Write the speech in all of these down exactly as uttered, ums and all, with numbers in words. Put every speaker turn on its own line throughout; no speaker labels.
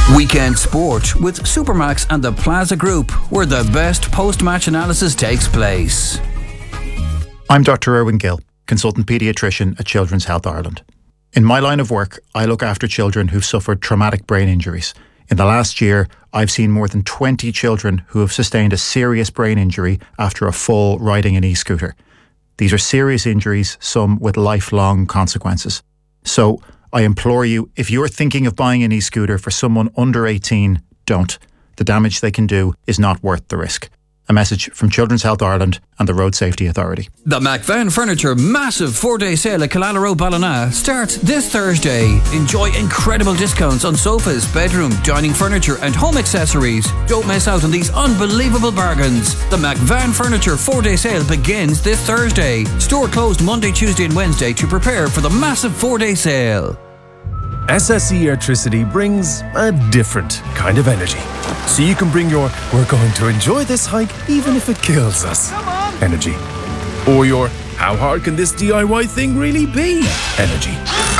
Weekend Sport with Supermax and the Plaza Group, where the best post-match analysis takes place.
I'm Doctor Erwin Gill, consultant paediatrician at Children's Health Ireland. In my line of work, I look after children who've suffered traumatic brain injuries. In the last year, I've seen more than twenty children who have sustained a serious brain injury after a fall riding an e-scooter. These are serious injuries, some with lifelong consequences. So, I implore you, if you're thinking of buying an e-scooter for someone under eighteen, don't. The damage they can do is not worth the risk. A message from Children's Health Ireland and the Road Safety Authority.
The McVan Furniture massive four-day sale at Killala Ballina starts this Thursday. Enjoy incredible discounts on sofas, bedroom, dining furniture and home accessories. Don't miss out on these unbelievable bargains. The McVan Furniture four-day sale begins this Thursday. Store closed Monday, Tuesday and Wednesday to prepare for the massive four-day sale.
S S E Airtricity brings a different kind of energy. So you can bring your "we're going to enjoy this hike even if it kills us" energy. Or your "how hard can this D I Y thing really be" energy.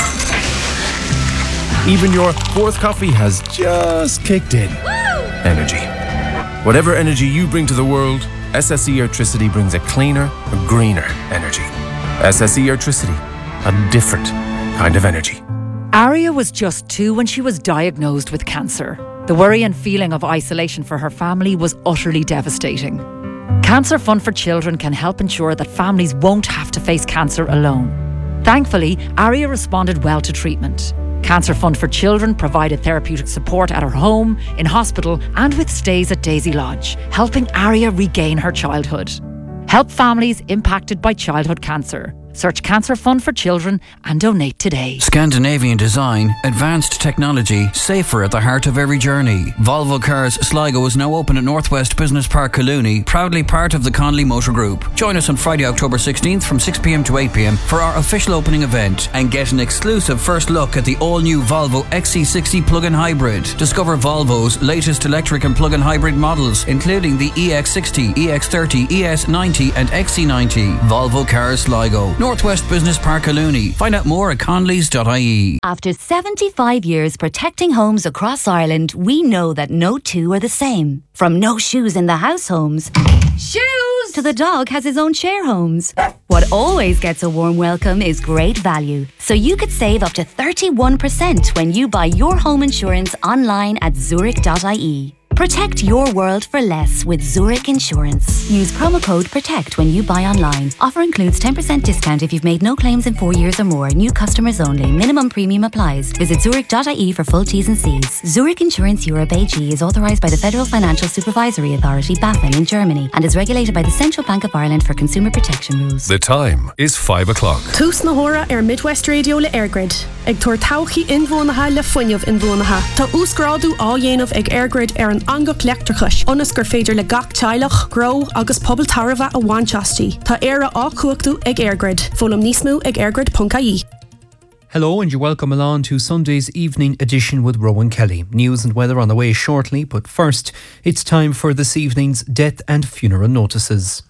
Even your "fourth coffee has just kicked in" energy. Whatever energy you bring to the world, S S E Airtricity brings a cleaner, a greener energy. S S E Airtricity, a different kind of energy.
Aria was just two when she was diagnosed with cancer. The worry and feeling of isolation for her family was utterly devastating. Cancer Fund for Children can help ensure that families won't have to face cancer alone. Thankfully, Aria responded well to treatment. Cancer Fund for Children provided therapeutic support at her home, in hospital and with stays at Daisy Lodge, helping Aria regain her childhood. Help families impacted by childhood cancer. Search Cancer Fund for Children and donate today.
Scandinavian design, advanced technology, safer at the heart of every journey. Volvo Cars Sligo is now open at Northwest Business Park, Collooney, proudly part of the Connolly Motor Group. Join us on Friday, October sixteenth from six p m to eight p m for our official opening event and get an exclusive first look at the all-new Volvo X C sixty plug-in hybrid. Discover Volvo's latest electric and plug-in hybrid models, including the E X sixty, E X thirty, E S ninety and X C ninety. Volvo Cars Sligo, Northwest Business Park, Collooney. Find out more at conleys dot I E.
After seventy-five years protecting homes across Ireland, we know that no two are the same. From no shoes in the house homes, shoes, to the dog has his own share homes. What always gets a warm welcome is great value. So you could save up to thirty-one percent when you buy your home insurance online at zurich dot I E. Protect your world for less with Zurich Insurance. Use promo code PROTECT when you buy online. Offer includes ten percent discount if you've made no claims in four years or more. New customers only. Minimum premium applies. Visit zurich dot I E for full T's and C's. Zurich Insurance Europe A G is authorised by the Federal Financial Supervisory Authority, BaFin, in Germany and is regulated by the Central Bank of Ireland for consumer protection rules.
The time is five o'clock.
Tús na hora ar Midwest Radio le Airgrid. Ag tuair tauchaí inbhuanaithe le fuinneamh inbhuanaithe. Tá úscrádu á dhéanamh ag Airgrid ar an angach leachtrachais. Onas gur féidir le gach teilech, gro agus pobl tarva a bhainteastí. Tá éire á cuachtaú ag Airgrid. Fólam níos mó ag airgrid dot I E.
Hello and you're welcome along to Sunday's evening edition with Rowan Kelly. News and weather on the way shortly, but first, it's time for this evening's death and funeral notices.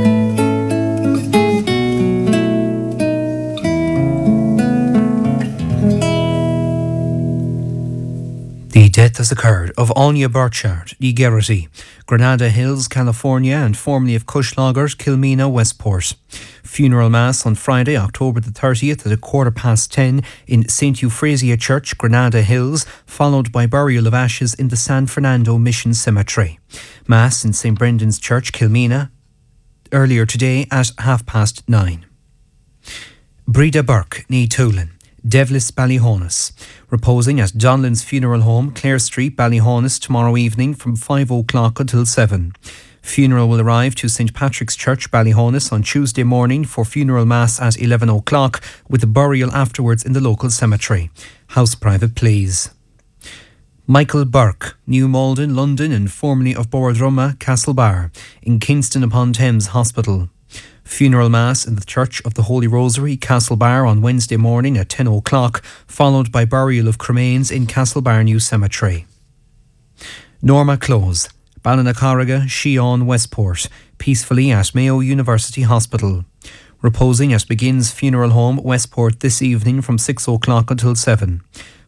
The death has occurred of Anya Burchard, Lee Geraghty, Granada Hills, California, and formerly of Cushlaugher, Kilmena, Westport. Funeral Mass on Friday, October the thirtieth at a quarter past ten in Saint Euphrasia Church, Granada Hills, followed by burial of ashes in the San Fernando Mission Cemetery. Mass in Saint Brendan's Church, Kilmena, earlier today at half past nine. Breda Burke, ní Toolin, Devlis, Ballyhonus, reposing at Donlan's Funeral Home, Clare Street, Ballyhonus, tomorrow evening from five o'clock until seven. Funeral will arrive to Saint Patrick's Church, Ballyhonus, on Tuesday morning for funeral mass at eleven o'clock, with a burial afterwards in the local cemetery. House private, please. Michael Burke, New Malden, London, and formerly of Borodruma, Castlebar, in Kingston upon Thames Hospital. Funeral Mass in the Church of the Holy Rosary, Castlebar, on Wednesday morning at ten o'clock, followed by burial of cremains in Castlebar New Cemetery. Norma Close, Ballinacaraga, Sheon, Westport, peacefully at Mayo University Hospital. Reposing at Beginn's Funeral Home, Westport, this evening from six o'clock until seven.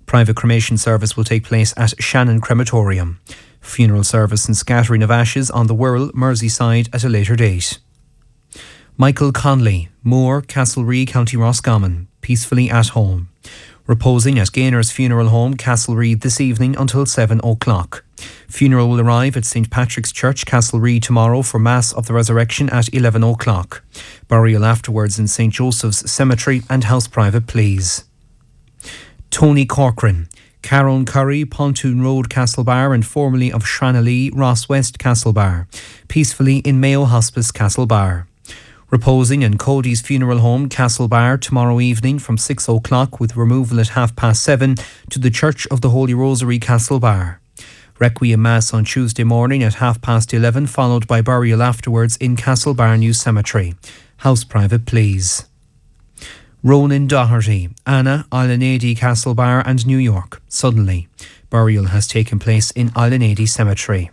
Private cremation service will take place at Shannon Crematorium. Funeral service and scattering of ashes on the Wirral, Merseyside at a later date. Michael Conley, Moore, Castlereagh, County Roscommon, peacefully at home. Reposing at Gainer's Funeral Home, Castlereagh this evening until seven o'clock. Funeral will arrive at Saint Patrick's Church, Castlereagh tomorrow for Mass of the Resurrection at eleven o'clock. Burial afterwards in Saint Joseph's Cemetery and house private please. Tony Corcoran, Carone Curry, Pontoon Road, Castlebar and formerly of Shranalea, Ross West, Castlebar. Peacefully in Mayo Hospice, Castlebar. Reposing in Cody's Funeral Home, Castlebar, tomorrow evening from six o'clock with removal at half past seven to the Church of the Holy Rosary, Castlebar. Requiem Mass on Tuesday morning at half past eleven, followed by burial afterwards in Castlebar New Cemetery. House private please. Ronan Doherty, Anna, Islanady, Castlebar and New York. Suddenly, burial has taken place in Islanady Cemetery.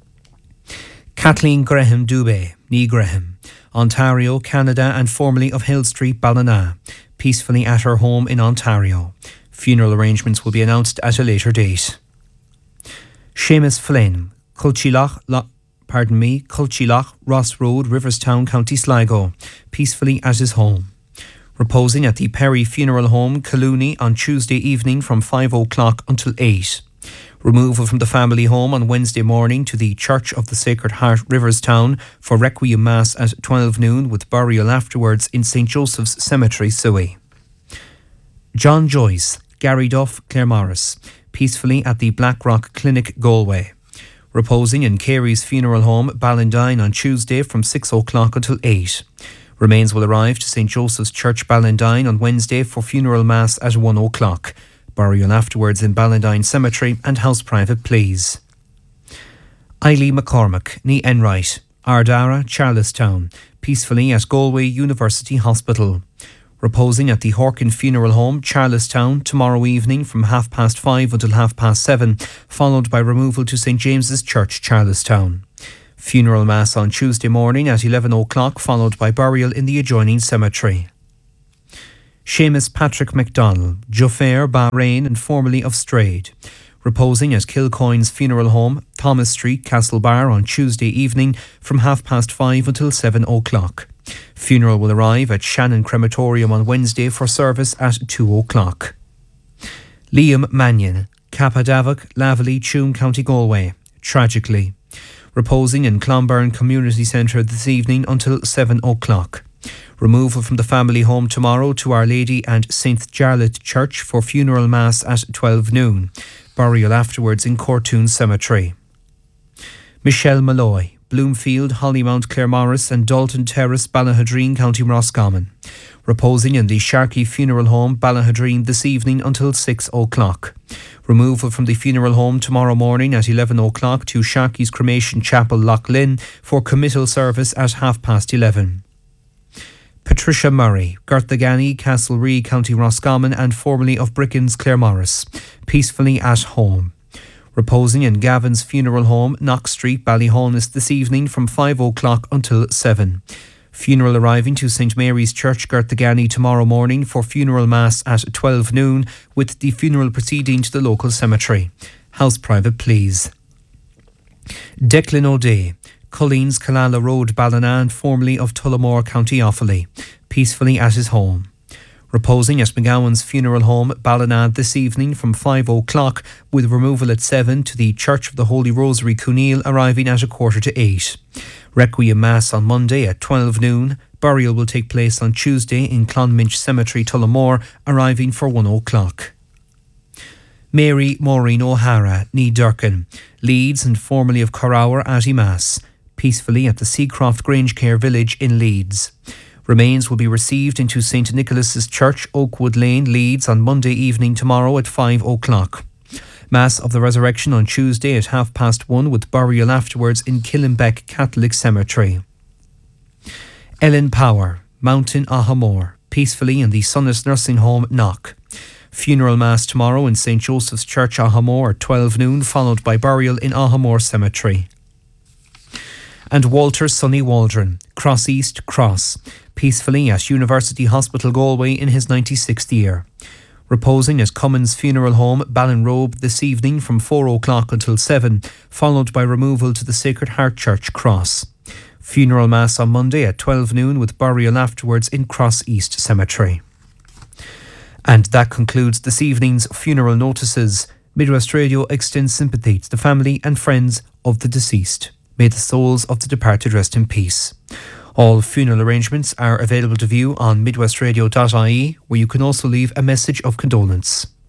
Kathleen Graham Dubé, Nee Graham, Ontario, Canada and formerly of Hill Street, Ballina, peacefully at her home in Ontario. Funeral arrangements will be announced at a later date. Seamus Flynn, Culchilach, Lo- pardon me, Culchilach, Ross Road, Riverstown, County Sligo, peacefully at his home. Reposing at the Perry Funeral Home, Collooney on Tuesday evening from five o'clock until eight. Removal from the family home on Wednesday morning to the Church of the Sacred Heart, Riverstown, for Requiem Mass at twelve noon with burial afterwards in Saint Joseph's Cemetery, Suey. John Joyce, Gary Duff, Claremorris, peacefully at the Blackrock Clinic, Galway. Reposing in Carey's Funeral Home, Ballindine on Tuesday from six o'clock until eight. Remains will arrive to Saint Joseph's Church, Ballindine on Wednesday for funeral mass at one o'clock. Burial afterwards in Ballindine Cemetery and house private please. Eileen McCormack, Nee Enright, Ardara, Charlestown, peacefully at Galway University Hospital. Reposing at the Horkin Funeral Home, Charlestown, tomorrow evening from half past five until half past seven, followed by removal to Saint James's Church, Charlestown. Funeral Mass on Tuesday morning at eleven o'clock, followed by burial in the adjoining cemetery. Seamus Patrick MacDonald, Joffair, Bahrain and formerly of Strayed. Reposing at Kilcoyne's Funeral Home, Thomas Street, Castlebar on Tuesday evening from half past five until seven o'clock. Funeral will arrive at Shannon Crematorium on Wednesday for service at two o'clock. Liam Mannion, Capadavoc, Lavallee, Tuam, County Galway. Tragically. Reposing in Clonburn Community Centre this evening until seven o'clock. Removal from the family home tomorrow to Our Lady and Saint Jarlath Church for funeral mass at twelve noon. Burial afterwards in Cortoon Cemetery. Michelle Malloy, Bloomfield, Hollymount, Claremorris and Dalton Terrace, Ballahadreen, County Roscommon. Reposing in the Sharkey Funeral Home, Ballahadreen this evening until six o'clock. Removal from the funeral home tomorrow morning at eleven o'clock to Sharkey's Cremation Chapel, Lough Lynn for committal service at half past eleven. Patricia Murray, Garthagani, Castlereagh, County Roscommon and formerly of Brickens, Claremorris, peacefully at home. Reposing in Gavin's Funeral Home, Knox Street, Ballyholness this evening from five o'clock until seven. Funeral arriving to Saint Mary's Church, Garthagani tomorrow morning for funeral mass at twelve noon with the funeral proceeding to the local cemetery. House private please. Declan O'Day, Colleen's Killala Road, Ballina and formerly of Tullamore, County Offaly, peacefully at his home. Reposing at McGowan's Funeral Home, Ballina this evening from five o'clock with removal at seven to the Church of the Holy Rosary, Cooneil, arriving at a quarter to eight. Requiem Mass on Monday at twelve noon. Burial will take place on Tuesday in Clonminch Cemetery, Tullamore, arriving for one o'clock. Mary Maureen O'Hara, Nee Durkin, Leeds and formerly of Corrour, Atty Mass, peacefully at the Seacroft Grange Care Village in Leeds. Remains will be received into Saint Nicholas's Church, Oakwood Lane, Leeds on Monday evening tomorrow at five o'clock. Mass of the Resurrection on Tuesday at half past one with burial afterwards in Killenbeck Catholic Cemetery. Ellen Power, Mountain Ahamore, peacefully in the Sunnis Nursing Home, Knock. Funeral Mass tomorrow in Saint Joseph's Church, Ahamore at twelve noon, followed by burial in Ahamore Cemetery. And Walter Sonny Waldron, Cross East Cross, peacefully at University Hospital Galway in his ninety-sixth year. Reposing at Cummins Funeral Home, Ballinrobe, this evening from four o'clock until seven, followed by removal to the Sacred Heart Church Cross. Funeral Mass on Monday at twelve noon with burial afterwards in Cross East Cemetery. And that concludes this evening's funeral notices. Midwest Radio extends sympathy to the family and friends of the deceased. May the souls of the departed rest in peace. All funeral arrangements are available to view on midwestradio dot I E, where you can also leave a message of condolence.